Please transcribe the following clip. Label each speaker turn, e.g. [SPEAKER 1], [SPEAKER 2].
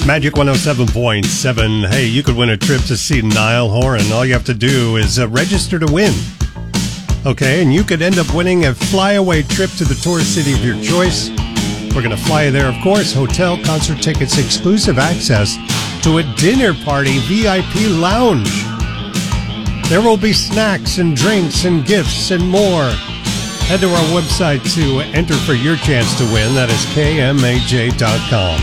[SPEAKER 1] Magic 107.7. Hey, you could win a trip to see Niall Horan. All you have to do is register to win. Okay, and you could end up winning a flyaway trip to the tourist city of your choice. We're going to fly you there, of course. Hotel, concert tickets, exclusive access to a dinner party, VIP lounge. There will be snacks and drinks and gifts and more. Head to our website to enter for your chance to win. That is KMAJ.com.